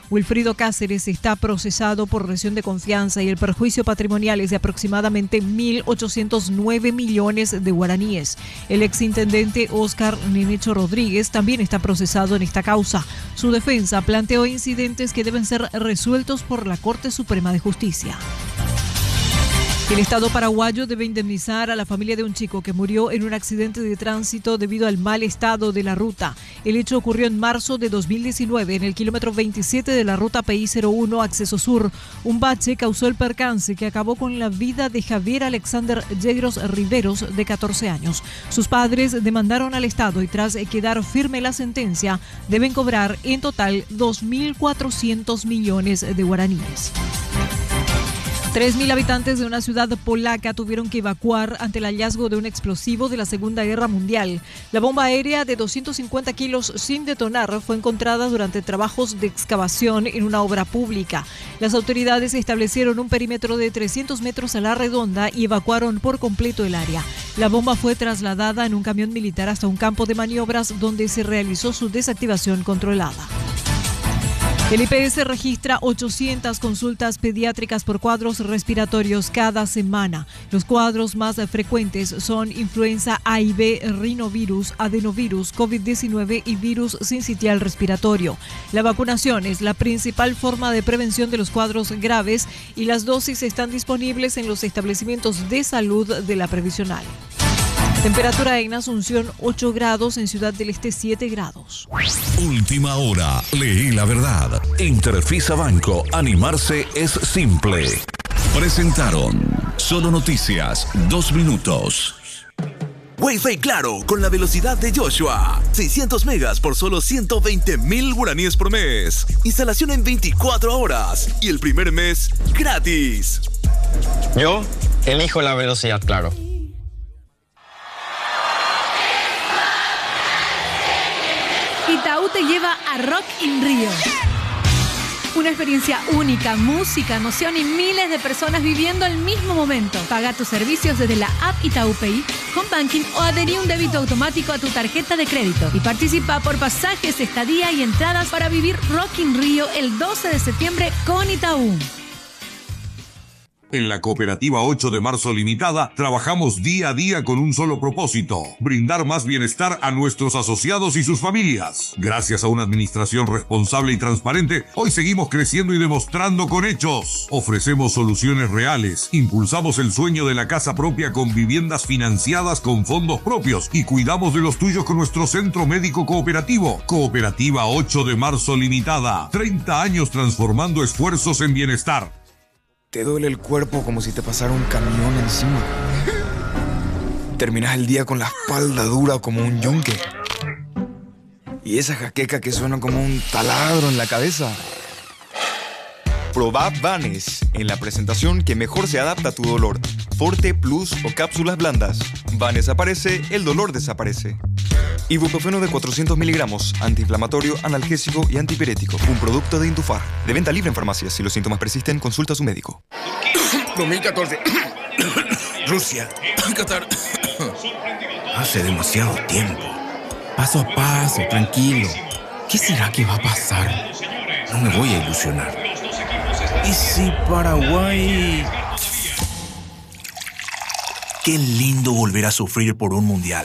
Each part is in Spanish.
Wilfrido Cáceres está procesado por lesión de confianza y el perjuicio patrimonial es de aproximadamente 1.809 millones de guaraníes. El exintendente Oscar Nenecho Rodríguez también está procesado en esta causa. Su defensa planteó incidentes que deben ser resueltos por la Corte Suprema de Justicia. El Estado paraguayo debe indemnizar a la familia de un chico que murió en un accidente de tránsito debido al mal estado de la ruta. El hecho ocurrió en marzo de 2019 en el kilómetro 27 de la ruta PI-01 Acceso Sur. Un bache causó el percance que acabó con la vida de Javier Alexander Yegros Riveros, de 14 años. Sus padres demandaron al Estado y tras quedar firme la sentencia, deben cobrar en total 2.400 millones de guaraníes. 3.000 habitantes de una ciudad polaca tuvieron que evacuar ante el hallazgo de un explosivo de la Segunda Guerra Mundial. La bomba aérea de 250 kilos sin detonar fue encontrada durante trabajos de excavación en una obra pública. Las autoridades establecieron un perímetro de 300 metros a la redonda y evacuaron por completo el área. La bomba fue trasladada en un camión militar hasta un campo de maniobras donde se realizó su desactivación controlada. El IPS registra 800 consultas pediátricas por cuadros respiratorios cada semana. Los cuadros más frecuentes son influenza A y B, rinovirus, adenovirus, COVID-19 y virus sincitial respiratorio. La vacunación es la principal forma de prevención de los cuadros graves y las dosis están disponibles en los establecimientos de salud de la previsional. Temperatura en Asunción 8 grados, en Ciudad del Este 7 grados. Última hora, leí la verdad. Interfisa Banco, animarse es simple. Presentaron Solo Noticias, 2 minutos. Wi-Fi Claro, con la velocidad de Joshua. 600 megas por solo 120.000 guaraníes por mes. Instalación en 24 horas. Y el primer mes, gratis. Yo elijo la velocidad Claro. Itaú te lleva a Rock in Rio. Una experiencia única, música, emoción y miles de personas viviendo el mismo momento. Paga tus servicios desde la app Itaú Pay, Home Banking o adherí un débito automático a tu tarjeta de crédito. Y participa por pasajes, estadía y entradas para vivir Rock in Rio el 12 de septiembre con Itaú. En la Cooperativa 8 de Marzo Limitada trabajamos día a día con un solo propósito: brindar más bienestar a nuestros asociados y sus familias. Gracias a una administración responsable y transparente, hoy seguimos creciendo y demostrando con hechos. Ofrecemos soluciones reales, impulsamos el sueño de la casa propia con viviendas financiadas con fondos propios y cuidamos de los tuyos con nuestro centro médico cooperativo. Cooperativa 8 de Marzo Limitada, 30 años transformando esfuerzos en bienestar. Te duele el cuerpo como si te pasara un camión encima. Terminas el día con la espalda dura como un yunque. Y esa jaqueca que suena como un taladro en la cabeza. Probá Vanes en la presentación que mejor se adapta a tu dolor. Forte, Plus o cápsulas blandas. Vanes aparece, el dolor desaparece. Ibuprofeno de 400 miligramos, antiinflamatorio, analgésico y antipirético. Un producto de Intufar. De venta libre en farmacias. Si los síntomas persisten, consulta a su médico. 2014. Rusia. Qatar. Hace demasiado tiempo. Paso a paso, tranquilo. ¿Qué será que va a pasar? No me voy a ilusionar. ¿Y si Paraguay? Qué lindo volver a sufrir por un mundial.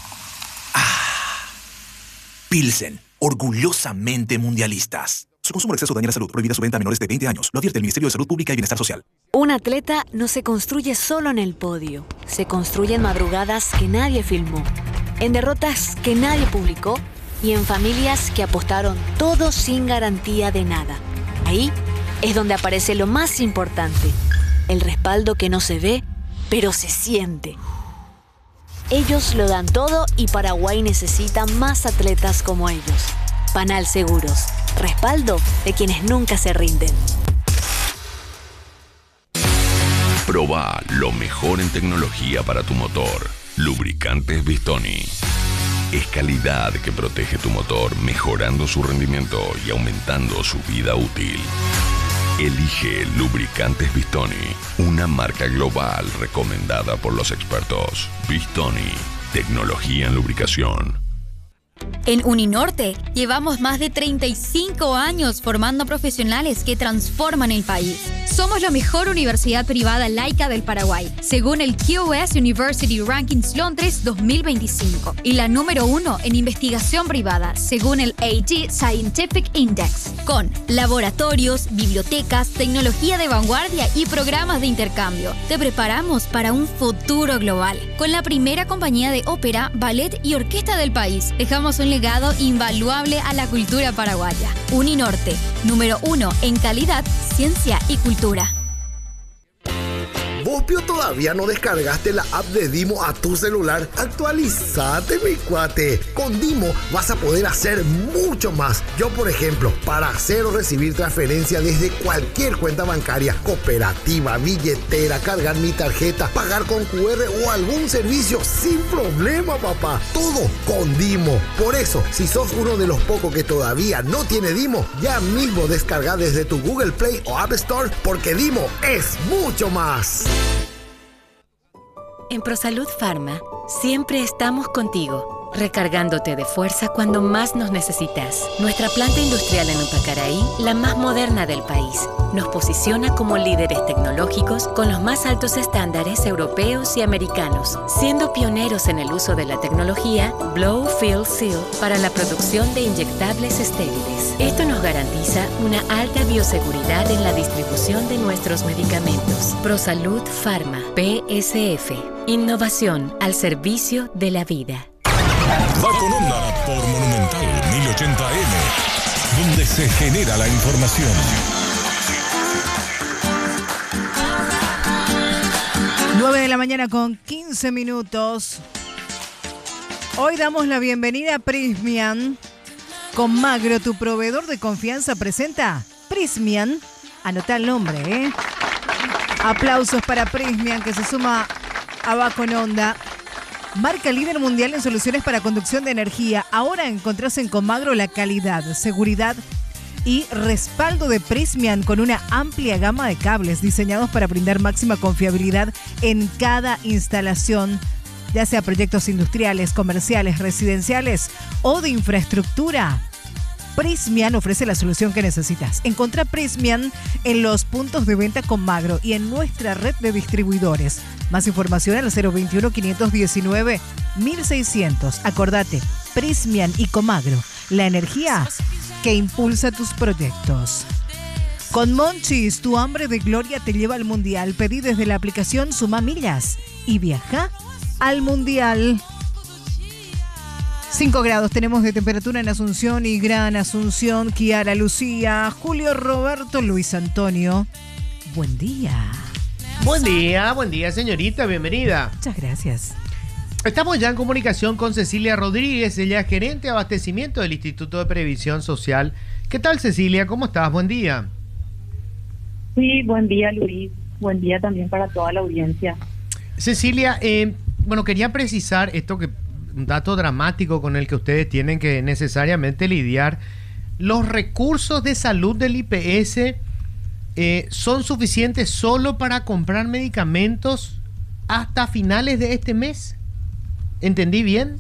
Pilsen, orgullosamente mundialistas. Su consumo de exceso daña la salud. Prohibida su venta a menores de 20 años. Lo advierte el Ministerio de Salud Pública y Bienestar Social. Un atleta no se construye solo en el podio. Se construye en madrugadas que nadie filmó, en derrotas que nadie publicó y en familias que apostaron todo sin garantía de nada. Ahí es donde aparece lo más importante, el respaldo que no se ve, pero se siente. Ellos lo dan todo y Paraguay necesita más atletas como ellos. Panal Seguros, respaldo de quienes nunca se rinden. Proba lo mejor en tecnología para tu motor. Lubricantes Bistoni. Es calidad que protege tu motor, mejorando su rendimiento y aumentando su vida útil. Elige Lubricantes Bistoni, una marca global recomendada por los expertos. Bistoni, tecnología en lubricación. En Uninorte llevamos más de 35 años formando profesionales que transforman el país. Somos la mejor universidad privada laica del Paraguay, según el QS University Rankings Londres 2025, y la número 1 en investigación privada, según el AG Scientific Index, con laboratorios, bibliotecas, tecnología de vanguardia y programas de intercambio. Te preparamos para un futuro global. Con la primera compañía de ópera, ballet y orquesta del país, dejamos un legado invaluable a la cultura paraguaya. Uninorte, número 1 en calidad, ciencia y cultura. ¿Vos, Pio, todavía no descargaste la app de Dimo a tu celular? Actualizate, mi cuate. Con Dimo vas a poder hacer mucho más. Yo, por ejemplo, para hacer o recibir transferencia desde cualquier cuenta bancaria, cooperativa, billetera, cargar mi tarjeta, pagar con QR o algún servicio sin problema, papá. Todo con Dimo. Por eso, si sos uno de los pocos que todavía no tiene Dimo, ya mismo descarga desde tu Google Play o App Store, porque Dimo es mucho más. En ProSalud Pharma, siempre estamos contigo, recargándote de fuerza cuando más nos necesitas. Nuestra planta industrial en Upacaraí, la más moderna del país, nos posiciona como líderes tecnológicos con los más altos estándares europeos y americanos, siendo pioneros en el uso de la tecnología Blow Fill Seal para la producción de inyectables estériles. Esto nos garantiza una alta bioseguridad en la distribución de nuestros medicamentos. ProSalud Pharma, PSF. Innovación al servicio de la vida. Va con onda por Monumental 1080M, donde se genera la información. 9 de la mañana con 15 minutos. Hoy damos la bienvenida a Prismian. Con Magro, tu proveedor de confianza, presenta Prismian. Anotá el nombre, ¿eh? Aplausos para Prismian, que se suma a Va con Onda. Marca líder mundial en soluciones para conducción de energía. Ahora encontrás en Comagro la calidad, seguridad y respaldo de Prismian, con una amplia gama de cables diseñados para brindar máxima confiabilidad en cada instalación, ya sea proyectos industriales, comerciales, residenciales o de infraestructura. Prismian ofrece la solución que necesitas. Encontrá Prismian en los puntos de venta Comagro y en nuestra red de distribuidores. Más información al 021-519-1600. Acordate, Prismian y Comagro, la energía que impulsa tus proyectos. Con Monchis, tu hambre de gloria te lleva al Mundial. Pedí desde la aplicación Suma Millas y viaja al Mundial. 5 grados tenemos de temperatura en Asunción y Gran Asunción. Kiara, Lucía, Julio, Roberto, Luis Antonio. Buen día. Buen día, señorita, bienvenida. Muchas gracias. Estamos ya en comunicación con Cecilia Rodríguez, ella es gerente de abastecimiento del Instituto de Previsión Social. ¿Qué tal, Cecilia? ¿Cómo estás? Buen día. Sí, buen día, Luis. Buen día también para toda la audiencia. Cecilia, quería precisar esto, que un dato dramático con el que ustedes tienen que necesariamente lidiar. ¿Los recursos de salud del IPS son suficientes solo para comprar medicamentos hasta finales de este mes? ¿Entendí bien?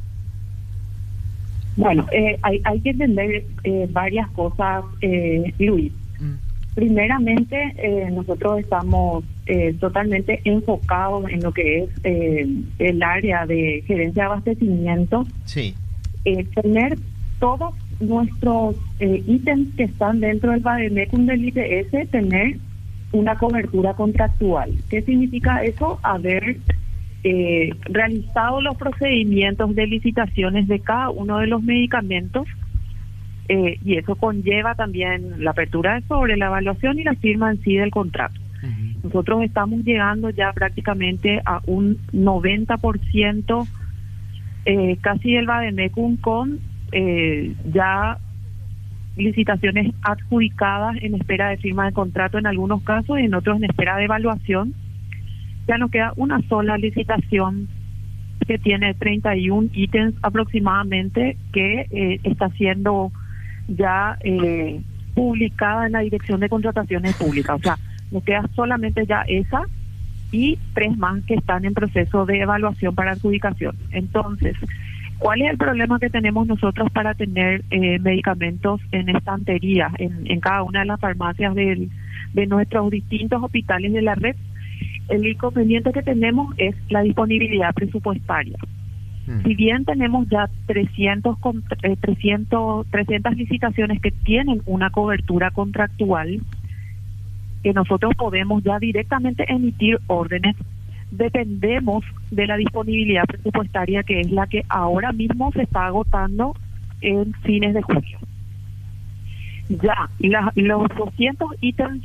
Bueno, hay que entender varias cosas, Luis. Primeramente, nosotros estamos totalmente enfocados en lo que es el área de gerencia de abastecimiento. Sí. Tener todos nuestros ítems que están dentro del Vademecum del IPS, tener una cobertura contractual. ¿Qué significa eso? Haber realizado los procedimientos de licitaciones de cada uno de los medicamentos, y eso conlleva también la apertura de sobre, la evaluación y la firma en sí del contrato. Nosotros estamos llegando ya prácticamente a un 90% casi del Vademecum con ya licitaciones adjudicadas en espera de firma de contrato en algunos casos y en otros en espera de evaluación. Ya nos queda una sola licitación que tiene 31 ítems aproximadamente, que está siendo ya publicada en la Dirección de Contrataciones Públicas. O sea, nos queda solamente ya esa y 3 más que están en proceso de evaluación para adjudicación. Entonces, ¿Cuál es el problema que tenemos nosotros para tener medicamentos en estantería, en cada una de las farmacias de nuestros distintos hospitales de la red? El inconveniente que tenemos es la disponibilidad presupuestaria. Si bien tenemos ya 300 licitaciones que tienen una cobertura contractual, que nosotros podemos ya directamente emitir órdenes, dependemos de la disponibilidad presupuestaria, que es la que ahora mismo se está agotando en fines de julio. Ya los 200 ítems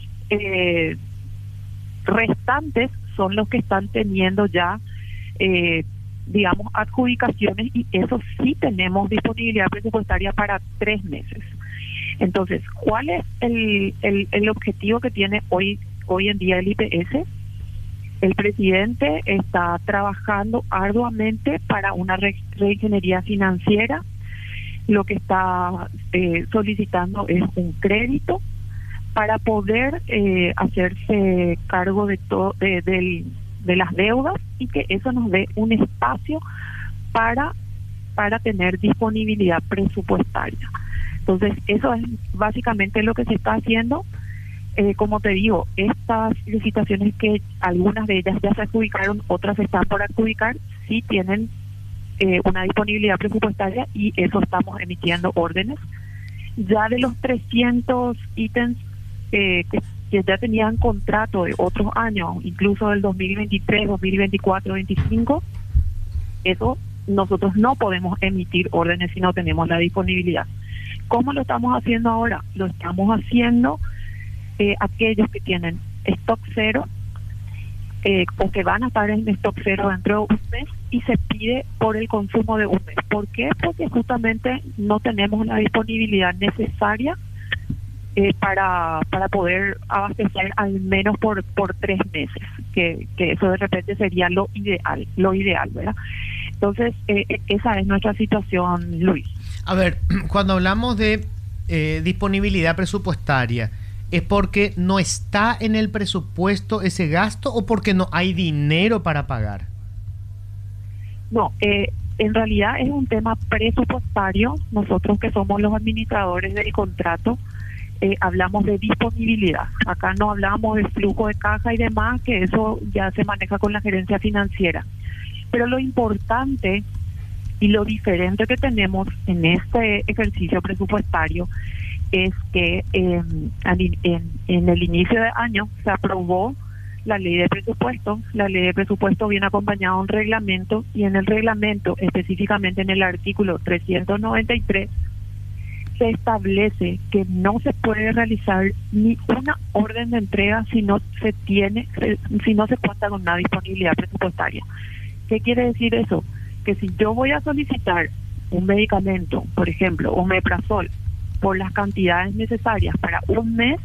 restantes son los que están teniendo ya, digamos, adjudicaciones, y eso sí tenemos disponibilidad presupuestaria para 3 meses. Entonces, ¿cuál es el objetivo que tiene hoy en día el IPS? El presidente está trabajando arduamente para una reingeniería financiera. Lo que está solicitando es un crédito para poder hacerse cargo de las deudas, y que eso nos dé un espacio para tener disponibilidad presupuestaria. Entonces, eso es básicamente lo que se está haciendo. Como te digo, estas licitaciones, que algunas de ellas ya se adjudicaron, otras están por adjudicar, sí tienen una disponibilidad presupuestaria, y eso estamos emitiendo órdenes. Ya de los 300 ítems que ya tenían contrato de otros años, incluso del 2023, 2024, 2025, eso nosotros no podemos emitir órdenes si no tenemos la disponibilidad. ¿Cómo lo estamos haciendo ahora? Lo estamos haciendo aquellos que tienen stock cero, o que van a estar en stock cero dentro de un mes, y se pide por el consumo de un mes. ¿Por qué? Porque justamente no tenemos la disponibilidad necesaria para poder abastecer al menos por 3 meses, que eso de repente sería lo ideal, ¿verdad? Entonces, esa es nuestra situación, Luis. A ver, cuando hablamos de disponibilidad presupuestaria, ¿es porque no está en el presupuesto ese gasto, o porque no hay dinero para pagar? No, en realidad es un tema presupuestario. Nosotros, que somos los administradores del contrato, hablamos de disponibilidad. Acá no hablamos de flujo de caja y demás, que eso ya se maneja con la gerencia financiera. Pero lo importante y lo diferente que tenemos en este ejercicio presupuestario es que en el inicio de año se aprobó la ley de presupuesto. La ley de presupuesto viene acompañada de un reglamento, y en el reglamento, específicamente en el artículo 393, se establece que no se puede realizar ni una orden de entrega si no se cuenta con una disponibilidad presupuestaria. ¿Qué quiere decir eso? Que si yo voy a solicitar un medicamento, por ejemplo, omeprazol, por las cantidades necesarias para un mes,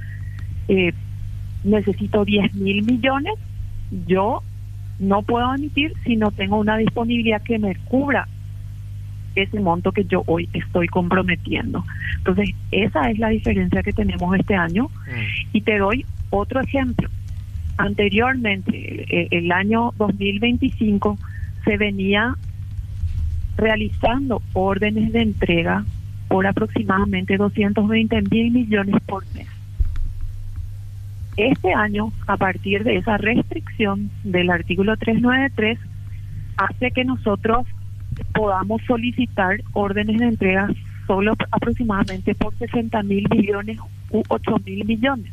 necesito 10.000 millones, yo no puedo emitir si no tengo una disponibilidad que me cubra ese monto que yo hoy estoy comprometiendo. Entonces, esa es la diferencia que tenemos este año. Y te doy otro ejemplo. Anteriormente, el año 2025, se venía realizando órdenes de entrega por aproximadamente 220.000 millones por mes. Este año, a partir de esa restricción del artículo 393, hace que nosotros podamos solicitar órdenes de entrega solo aproximadamente por 60.000 millones u 8.000 millones.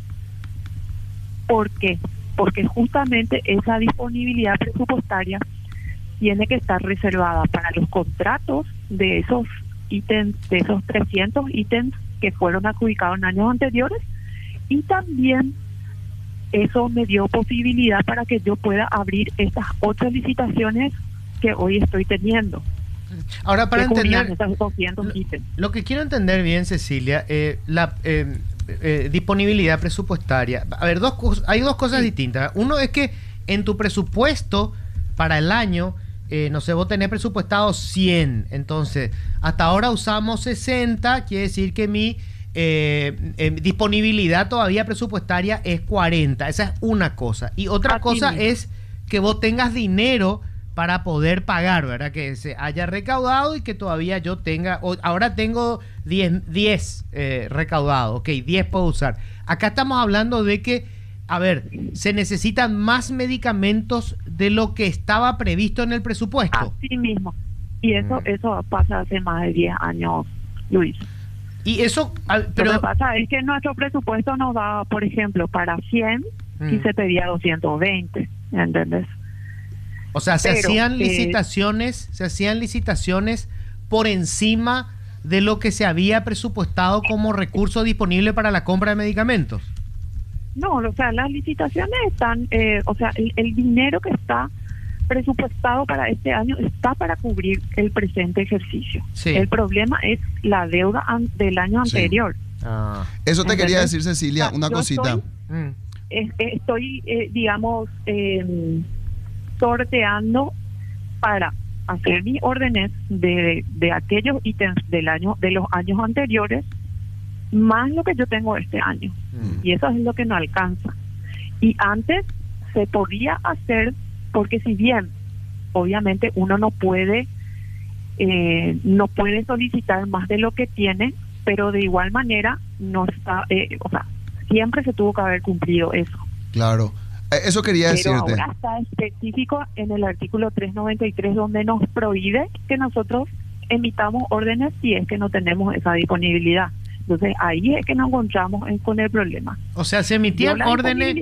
¿Por qué? Porque justamente esa disponibilidad presupuestaria tiene que estar reservada para los contratos de esos ítems, de esos 300 ítems que fueron adjudicados en años anteriores, y también eso me dio posibilidad para que yo pueda abrir estas 8 licitaciones que hoy estoy teniendo. Ahora, para entender estos 200 ítems. Lo que quiero entender bien, Cecilia, la disponibilidad presupuestaria. A ver, hay dos cosas distintas. Uno es que en tu presupuesto para el año, no sé, vos tenés presupuestado 100, entonces hasta ahora usamos 60, quiere decir que mi disponibilidad todavía presupuestaria es 40. Esa es una cosa. Y otra cosa es que vos tengas dinero para poder pagar, ¿verdad? Que se haya recaudado y que todavía yo tenga, ahora tengo 10 recaudado, ok, 10 puedo usar. Acá estamos hablando de que, a ver, se necesitan más medicamentos de lo que estaba previsto en el presupuesto. Así mismo. Y eso pasa hace más de 10 años, Luis. Y eso, pero lo que pasa es que nuestro presupuesto nos da, por ejemplo, para 100 y se pedía 220, ¿entendés? O sea, se hacían licitaciones por encima de lo que se había presupuestado como recurso disponible para la compra de medicamentos. No, o sea, las licitaciones están, o sea, el dinero que está presupuestado para este año está para cubrir el presente ejercicio. Sí. El problema es la deuda del año anterior. Eso te quería decir, Cecilia, una cosita. Estoy digamos, sorteando para hacer mis órdenes de aquellos ítems de los años anteriores, más lo que yo tengo este año. Y eso es lo que no alcanza. Y antes se podía hacer, porque si bien obviamente uno no puede solicitar más de lo que tiene, pero de igual manera no está, o sea, siempre se tuvo que haber cumplido eso. Claro, eso quería decirte. Pero ahora está específico en el artículo 393, donde nos prohíbe que nosotros emitamos órdenes si es que no tenemos esa disponibilidad. Entonces ahí es que nos encontramos con el problema. O sea, se emitían órdenes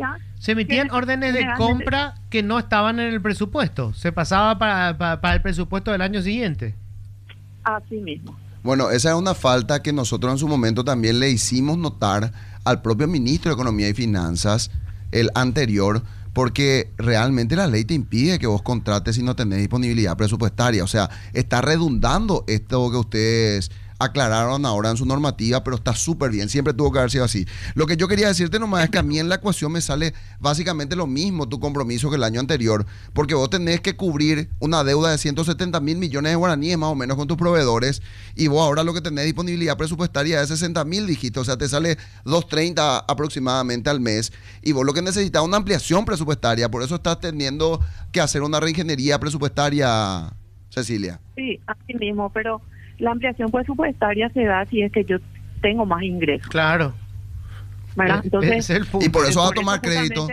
de compra que no estaban en el presupuesto. Se pasaba para el presupuesto del año siguiente. Así mismo. Bueno, esa es una falta que nosotros en su momento también le hicimos notar al propio ministro de Economía y Finanzas, el anterior, porque realmente la ley te impide que vos contrates si no tenés disponibilidad presupuestaria. O sea, está redundando esto que ustedes aclararon ahora en su normativa, pero está súper bien, siempre tuvo que haber sido así. Lo que yo quería decirte nomás es que a mí en la ecuación me sale básicamente lo mismo tu compromiso que el año anterior, porque vos tenés que cubrir una deuda de 170.000 millones de guaraníes más o menos con tus proveedores, y vos ahora lo que tenés disponibilidad presupuestaria es 60.000, dijiste, o sea, te sale 230 aproximadamente al mes, y vos lo que necesitas es una ampliación presupuestaria, por eso estás teniendo que hacer una reingeniería presupuestaria, Cecilia. Sí, así mismo, pero la ampliación presupuestaria se da si es que yo tengo más ingresos. Claro. ¿Verdad? Entonces, y por eso va a tomar crédito.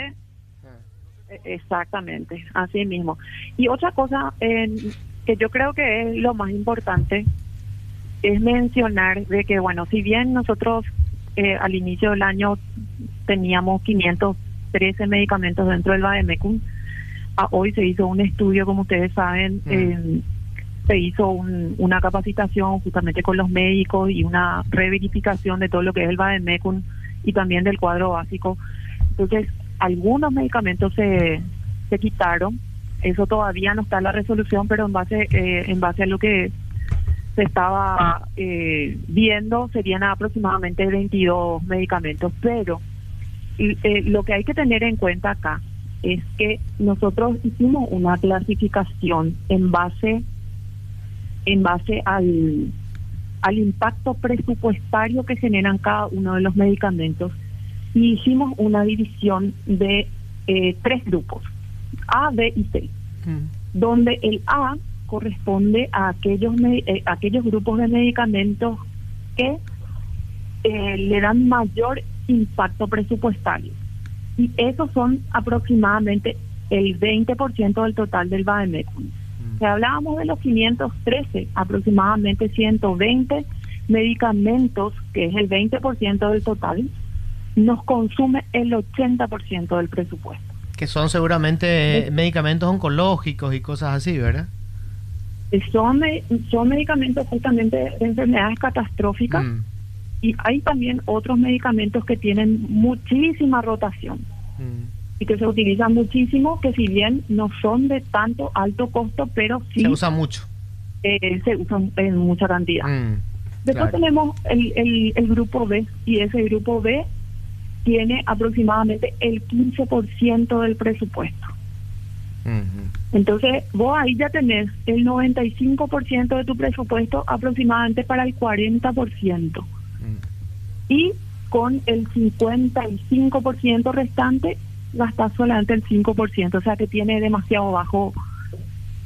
Exactamente, así mismo. Y otra cosa que yo creo que es lo más importante es mencionar de que, bueno, si bien nosotros al inicio del año teníamos 513 medicamentos dentro del Bademecum, hoy se hizo un estudio, como ustedes saben, se hizo una capacitación justamente con los médicos y una reverificación de todo lo que es el Bademecum y también del cuadro básico. Entonces, algunos medicamentos se quitaron. Eso todavía no está en la resolución, pero en base a lo que se estaba viendo, serían aproximadamente 22 medicamentos. Pero lo que hay que tener en cuenta acá es que nosotros hicimos una clasificación en base al impacto presupuestario que generan cada uno de los medicamentos, y hicimos una división de 3 grupos, A, B y C, donde el A corresponde a aquellos grupos de medicamentos que le dan mayor impacto presupuestario, y esos son aproximadamente el 20% del total del Bademecum. Si hablábamos de los 513, aproximadamente 120 medicamentos, que es el 20% del total, nos consume el 80% del presupuesto. Que son seguramente medicamentos oncológicos y cosas así, ¿verdad? Son medicamentos justamente de enfermedades catastróficas, y hay también otros medicamentos que tienen muchísima rotación. Y que se utilizan muchísimo, que si bien no son de tanto alto costo, pero sí se usa mucho. Se usan en mucha cantidad. Después tenemos el grupo B, y ese grupo B tiene aproximadamente el 15% del presupuesto. Entonces vos ahí ya tenés el 95% de tu presupuesto aproximadamente para el 40%. Y con el 55% restante gastás solamente el 5%, o sea que tiene demasiado bajo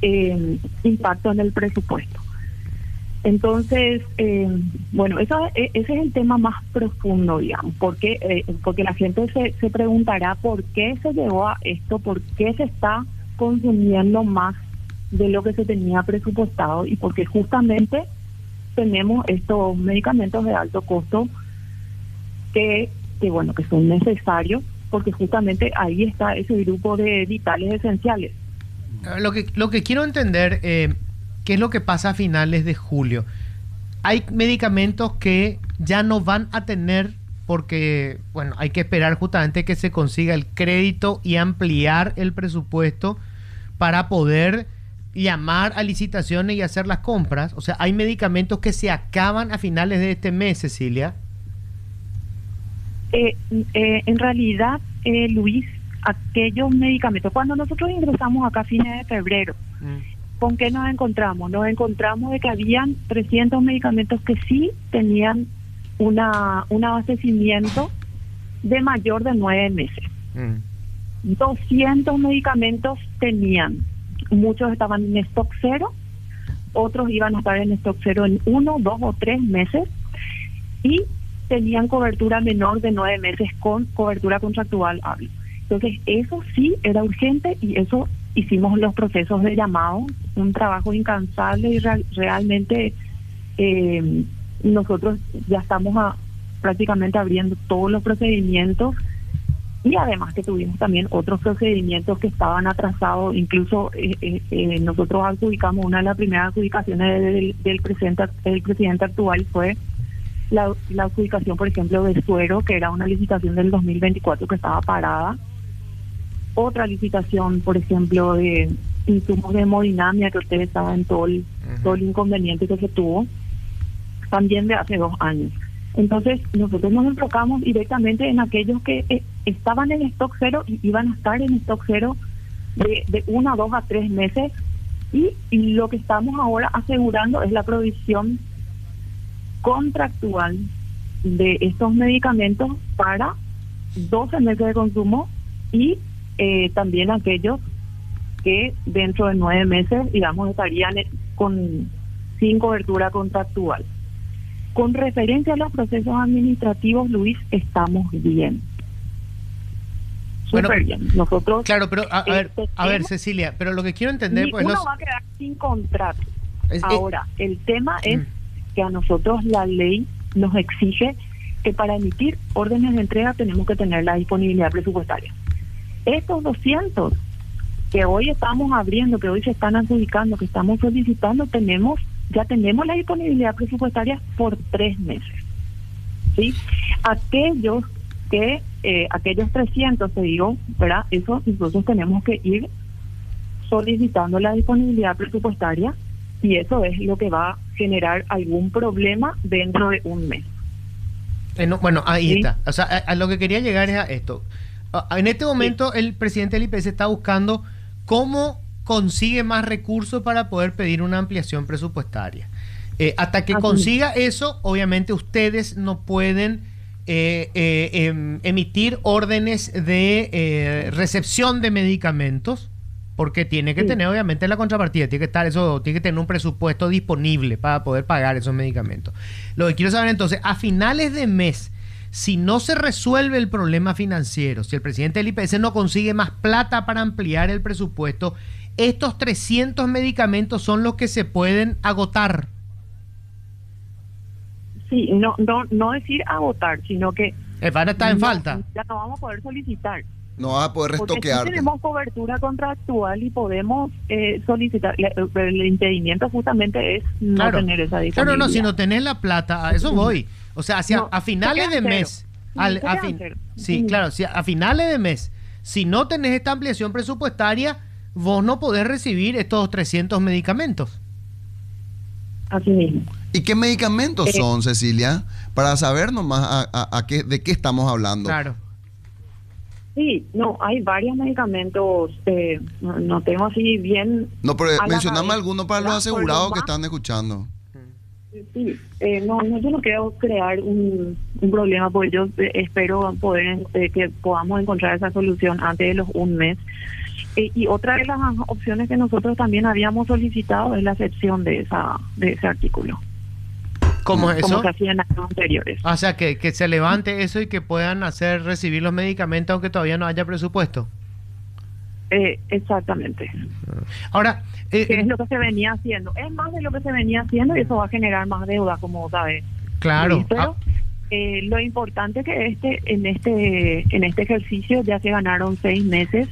impacto en el presupuesto. Entonces, bueno, ese es el tema más profundo, digamos, porque la gente se preguntará por qué se llegó a esto, por qué se está consumiendo más de lo que se tenía presupuestado, y porque justamente tenemos estos medicamentos de alto costo que son necesarios, porque justamente ahí está ese grupo de vitales esenciales. Lo que quiero entender, ¿qué es lo que pasa a finales de julio? Hay medicamentos que ya no van a tener porque, bueno, hay que esperar justamente que se consiga el crédito y ampliar el presupuesto para poder llamar a licitaciones y hacer las compras. O sea, hay medicamentos que se acaban a finales de este mes, Cecilia. En realidad, Luis, aquellos medicamentos, cuando nosotros ingresamos acá a fines de febrero, ¿con qué nos encontramos? Nos encontramos de que habían 300 medicamentos que sí tenían un abastecimiento de mayor de 9 meses. 200 medicamentos tenían, muchos estaban en stock cero, otros iban a estar en stock cero en 1, 2 o 3 meses, y tenían cobertura menor de 9 meses con cobertura contractual hábil. Entonces, eso sí era urgente, y eso hicimos los procesos de llamado, un trabajo incansable, y realmente nosotros ya estamos prácticamente abriendo todos los procedimientos, y además que tuvimos también otros procedimientos que estaban atrasados. Incluso nosotros adjudicamos, una de las primeras adjudicaciones del presidente actual fue la adjudicación, por ejemplo, de suero, que era una licitación del 2024 que estaba parada. Otra licitación, por ejemplo, de insumos de hemodinamia, que ustedes saben todo el inconveniente que se tuvo, también de hace 2 años. Entonces, nosotros nos enfocamos directamente en aquellos que estaban en stock cero y iban a estar en stock cero de 1 a 2 a 3 meses, y lo que estamos ahora asegurando es la provisión contractual de estos medicamentos para 12 meses de consumo, y también aquellos que dentro de 9 meses, digamos, estarían sin cobertura contractual. Con referencia a los procesos administrativos, Luis, estamos bien. Bueno, súper bien. Nosotros... Claro, pero a ver, Cecilia, pero lo que quiero entender... Pues uno va a quedar sin contrato. Ahora, el tema es que a nosotros la ley nos exige que para emitir órdenes de entrega tenemos que tener la disponibilidad presupuestaria. Estos 200 que hoy estamos abriendo, que hoy se están adjudicando, que estamos solicitando, ya tenemos la disponibilidad presupuestaria por 3 meses. ¿Sí? Aquellos 300, te digo, ¿verdad? Eso nosotros tenemos que ir solicitando la disponibilidad presupuestaria, y eso es lo que va a generar algún problema dentro de un mes. Bueno, ahí ¿sí? está. O sea, a lo que quería llegar es a esto. En este momento, sí, el presidente del IPS está buscando cómo consigue más recursos para poder pedir una ampliación presupuestaria. Hasta que consiga eso, obviamente ustedes no pueden emitir órdenes de recepción de medicamentos, porque tiene que tener obviamente la contrapartida, tiene que tener un presupuesto disponible para poder pagar esos medicamentos. Lo que quiero saber entonces, a finales de mes, si no se resuelve el problema financiero, si el presidente del IPS no consigue más plata para ampliar el presupuesto, estos 300 medicamentos son los que se pueden agotar. Sí, no decir agotar, sino que van a estar en falta. Ya no vamos a poder solicitar. No vas a poder restoquear. Porque si tenemos cobertura contractual y podemos solicitar. El impedimento justamente es no tener esa disponibilidad. Claro, no, si no tenés la plata, a eso voy. O sea, a finales de mes. Sí, claro, a finales de mes, si no tenés esta ampliación presupuestaria, vos no podés recibir estos 300 medicamentos. Así mismo. ¿Y qué medicamentos son, Cecilia? Para saber nomás de qué estamos hablando. Claro. Sí, no, hay varios medicamentos, no tengo así bien... No, pero mencioname alguno para los asegurados que están escuchando. Sí, yo no quiero crear un problema, porque yo espero que podamos encontrar esa solución antes de los 1 mes. Y otra de las opciones que nosotros también habíamos solicitado es la excepción de ese artículo. ¿Cómo es eso? Como se hacía en años anteriores. O sea, que se levante eso y que puedan recibir los medicamentos aunque todavía no haya presupuesto. Exactamente. Ahora, que es lo que se venía haciendo. Es más de lo que se venía haciendo y eso va a generar más deuda, como sabes. Claro. Pero lo importante que en este ejercicio ya se ganaron 6 meses,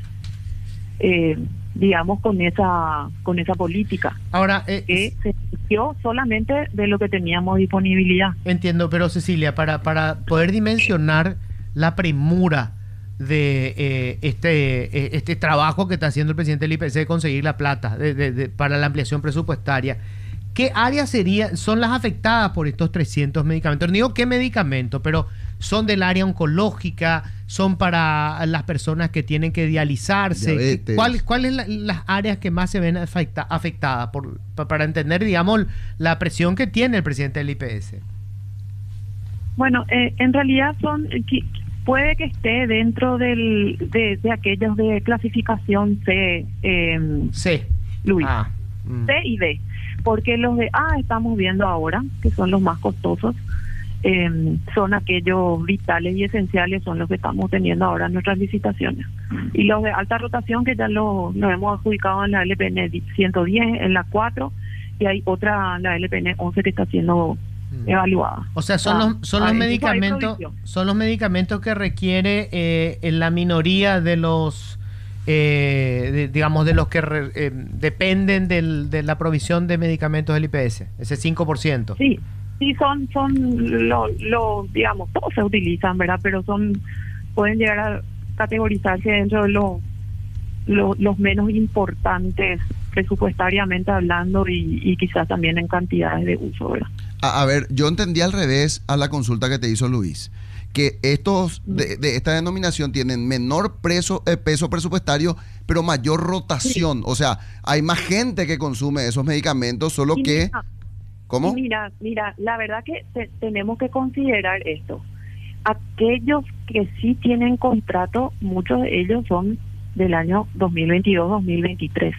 digamos, con esa política. Ahora, que se inició solamente de lo que teníamos disponibilidad. Entiendo, pero Cecilia, para poder dimensionar la premura de este trabajo que está haciendo el presidente del IPC de conseguir la plata para la ampliación presupuestaria, ¿qué áreas son las afectadas por estos 300 medicamentos? No digo qué medicamentos, pero son del área oncológica, son para las personas que tienen que dializarse. ¿Cuáles las áreas que más se ven afectadas para entender, digamos, la presión que tiene el presidente del IPS? Bueno, en realidad puede que esté dentro de aquellos de clasificación C, C, Luis, C y D, porque los de A estamos viendo ahora, que son los más costosos, son aquellos vitales y esenciales, son los que estamos teniendo ahora en nuestras licitaciones. Y los de alta rotación, que ya lo hemos adjudicado en la LPN 110, en la 4, y hay otra, la LPN 11, que está siendo evaluada. O sea, son los medicamentos que requiere la minoría de los digamos, de los que dependen de la provisión de medicamentos del IPS, ese 5%. Sí, son digamos, todos se utilizan, ¿verdad? Pero pueden llegar a categorizarse dentro de los menos importantes presupuestariamente hablando y quizás también en cantidades de uso, ¿verdad? A ver, yo entendí al revés a la consulta que te hizo Luis, que estos de esta denominación tienen menor peso presupuestario, pero mayor rotación. Sí. O sea, hay más gente que consume esos medicamentos, solo que... ¿Cómo? Mira, la verdad que tenemos que considerar esto. Aquellos que sí tienen contrato, muchos de ellos son del año 2022-2023.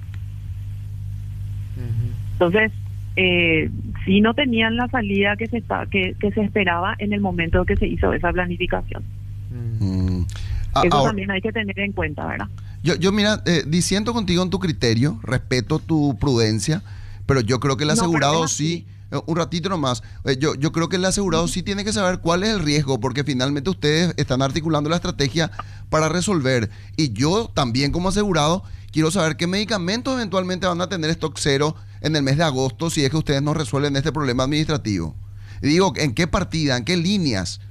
Entonces, sí no tenían la salida que se esperaba en el momento que se hizo esa planificación. Eso ahora, también hay que tener en cuenta, ¿verdad? Yo mira, diciendo contigo en tu criterio, respeto tu prudencia, pero yo creo que el asegurado sí... Un ratito nomás. Yo creo que el asegurado sí tiene que saber cuál es el riesgo, porque finalmente ustedes están articulando la estrategia para resolver. Y yo también, como asegurado, quiero saber qué medicamentos eventualmente van a tener stock cero en el mes de agosto si es que ustedes no resuelven este problema administrativo. Y digo, ¿en qué partida? ¿En qué líneas?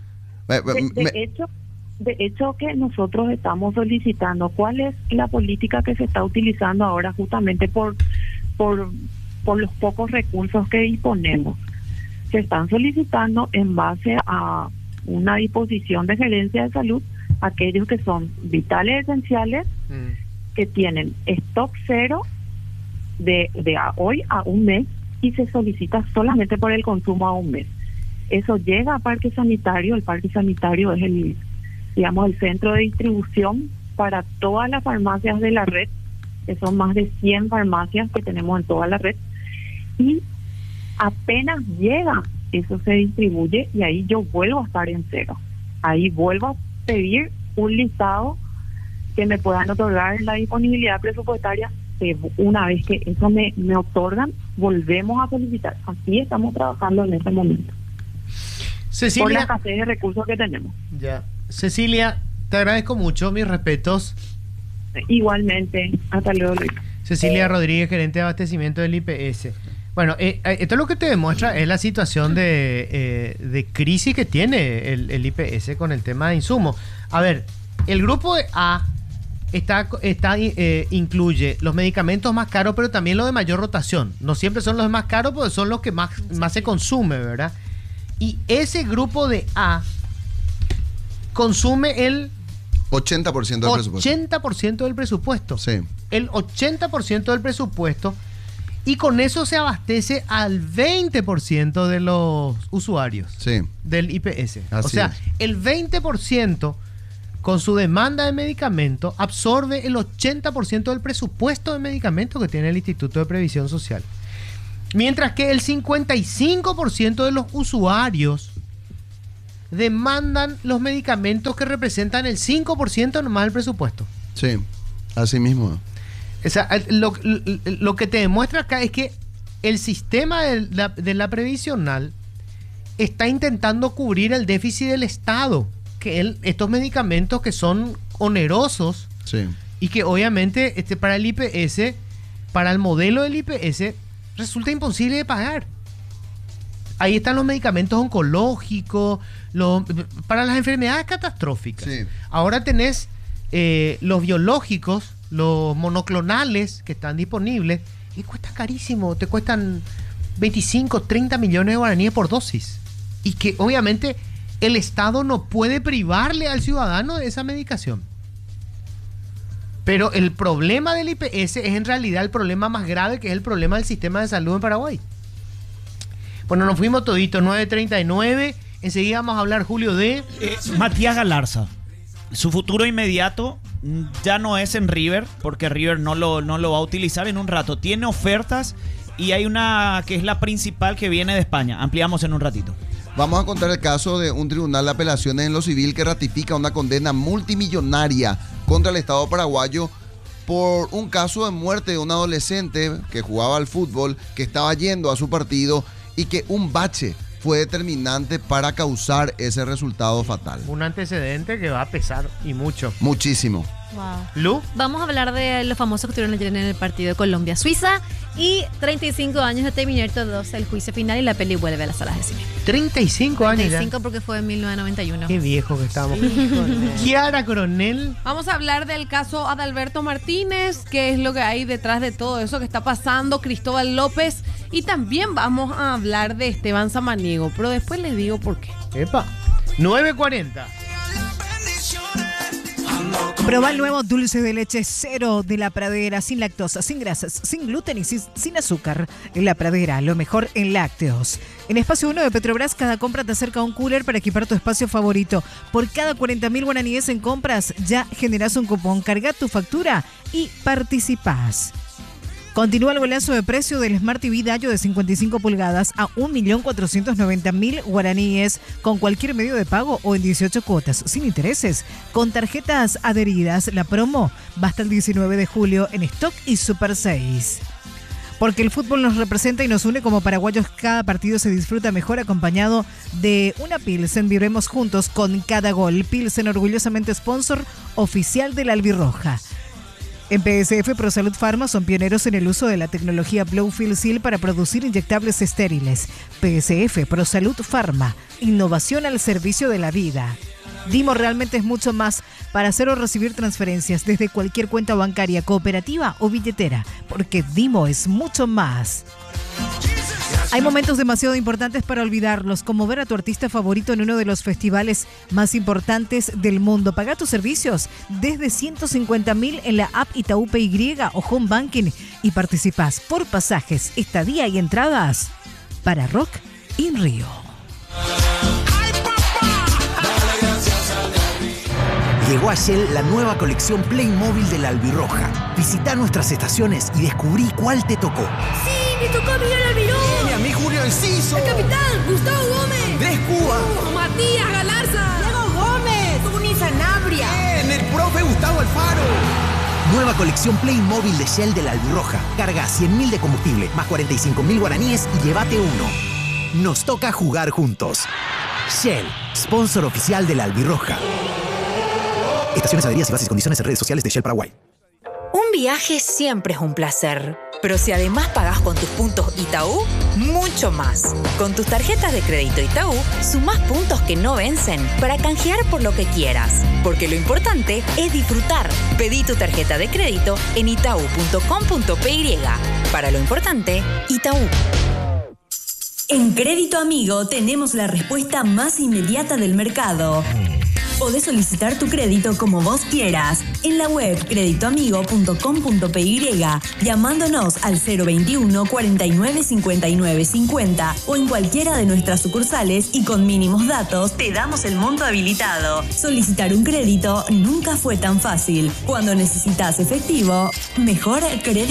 De hecho que nosotros estamos solicitando cuál es la política que se está utilizando ahora justamente por los pocos recursos que disponemos. Se están solicitando en base a una disposición de gerencia de salud aquellos que son vitales esenciales, que tienen stock cero de hoy a un mes y se solicita solamente por el consumo a un mes. Eso llega a Parque Sanitario. El Parque Sanitario es el centro de distribución para todas las farmacias de la red, que son más de 100 farmacias que tenemos en toda la red. Y apenas llega, eso se distribuye y ahí yo vuelvo a estar en cero. Ahí vuelvo a pedir un listado que me puedan otorgar la disponibilidad presupuestaria. Una vez que eso me otorgan, volvemos a solicitar. Así estamos trabajando en este momento. Cecilia, por la escasez de recursos que tenemos. Ya. Cecilia, te agradezco mucho, mis respetos. Igualmente. Hasta luego, Luis. Cecilia Rodríguez, gerente de abastecimiento del IPS. Bueno, esto lo que te demuestra es la situación de crisis que tiene el IPS con el tema de insumos. A ver, el grupo de A incluye los medicamentos más caros, pero también los de mayor rotación. No siempre son los más caros, porque son los que más se consume, ¿verdad? Y ese grupo de A consume el 80% del presupuesto. 80% del presupuesto. Sí. El 80% del presupuesto. Y con eso se abastece al 20% de los usuarios, sí, del IPS. Así o sea, es. el 20% con su demanda de medicamentos, absorbe el 80% del presupuesto de medicamentos que tiene el Instituto de Previsión Social. Mientras que el 55% de los usuarios demandan los medicamentos que representan el 5% nomás del presupuesto. Sí, así mismo. O sea, lo que te demuestra acá es que el sistema de la previsional está intentando cubrir el déficit del Estado, que estos medicamentos que son onerosos, sí, y que obviamente para el IPS, para el modelo del IPS, resulta imposible de pagar. Ahí están los medicamentos oncológicos, para las enfermedades catastróficas. Sí. Ahora tenés los biológicos, los monoclonales que están disponibles, y cuesta carísimo, te cuestan 25, 30 millones de guaraníes por dosis. Y que obviamente el Estado no puede privarle al ciudadano de esa medicación. Pero el problema del IPS es en realidad el problema más grave, que es el problema del sistema de salud en Paraguay. Bueno, nos fuimos toditos, 9:39. Enseguida vamos a hablar, Julio, de... Matías Galarza. Su futuro inmediato ya no es en River, porque River no lo va a utilizar en un rato. Tiene ofertas y hay una que es la principal que viene de España. Ampliamos en un ratito. Vamos a contar el caso de un tribunal de apelaciones en lo civil que ratifica una condena multimillonaria contra el Estado paraguayo por un caso de muerte de un adolescente que jugaba al fútbol, que estaba yendo a su partido y que un bache fue determinante para causar ese resultado fatal. Un antecedente que va a pesar y mucho. Muchísimo. Wow. ¿Lu? Vamos a hablar de los famosos que estuvieron ayer en el partido de Colombia-Suiza y 35 años de Terminator 2, el juicio final, y la peli vuelve a las salas de cine. 35 años 35 porque fue en 1991. Qué viejo que estamos. Kiara Coronel. Vamos a hablar del caso Adalberto Martínez, qué es lo que hay detrás de todo eso que está pasando, Cristóbal López, y también vamos a hablar de Esteban Samaniego, pero después les digo por qué. Epa, 9:40. Proba el nuevo dulce de leche cero de La Pradera, sin lactosa, sin grasas, sin gluten y sin azúcar. En La Pradera, lo mejor en lácteos. En Espacio 1 de Petrobras, cada compra te acerca a un cooler para equipar tu espacio favorito. Por cada 40.000 guaraníes en compras, ya generás un cupón. Carga tu factura y participás. Continúa el golazo de precio del Smart TV Dayo de 55 pulgadas a 1.490.000 guaraníes con cualquier medio de pago o en 18 cuotas sin intereses. Con tarjetas adheridas, la promo va hasta el 19 de julio en Stock y Super 6. Porque el fútbol nos representa y nos une como paraguayos, cada partido se disfruta mejor acompañado de una Pilsen. Vibremos juntos con cada gol. Pilsen, orgullosamente sponsor oficial de la Albirroja. En PSF ProSalud Pharma son pioneros en el uso de la tecnología Blowfield Seal para producir inyectables estériles. PSF ProSalud Pharma, innovación al servicio de la vida. Dimo realmente es mucho más para hacer o recibir transferencias desde cualquier cuenta bancaria, cooperativa o billetera, porque Dimo es mucho más. Hay momentos demasiado importantes para olvidarlos, como ver a tu artista favorito en uno de los festivales más importantes del mundo. Paga tus servicios desde 150.000 en la app Itaú PY o Home Banking y participás por pasajes, estadía y entradas para Rock in Rio. Llegó a Shell la nueva colección Playmobil de la Albirroja. Visita nuestras estaciones y descubrí cuál te tocó. ¡Sí! ¡Me tocó Miguel Almirón! ¡Y a mí Julio Enciso! ¡El capitán! ¡Gustavo Gómez! ¡Andrés Cuba! ¡Matías Galarza! ¡Diego Gómez! ¡Tuni Sanabria! ¡El profe Gustavo Alfaro! Nueva colección Playmobil de Shell de la Albirroja. Carga 100.000 de combustible más 45.000 guaraníes y llévate uno. Nos toca jugar juntos. Shell, sponsor oficial de la Albirroja. Estaciones, adheridas y bases y condiciones en redes sociales de Shell Paraguay. Un viaje siempre es un placer, pero si además pagás con tus puntos Itaú, mucho más. Con tus tarjetas de crédito Itaú, sumás puntos que no vencen para canjear por lo que quieras. Porque lo importante es disfrutar. Pedí tu tarjeta de crédito en itau.com.py. Para lo importante, Itaú. En Crédito Amigo tenemos la respuesta más inmediata del mercado. Podés solicitar tu crédito como vos quieras en la web creditoamigo.com.py, llamándonos al 021 49 59 50 o en cualquiera de nuestras sucursales y con mínimos datos te damos el monto habilitado. Solicitar un crédito nunca fue tan fácil. Cuando necesitas efectivo, mejor crédito.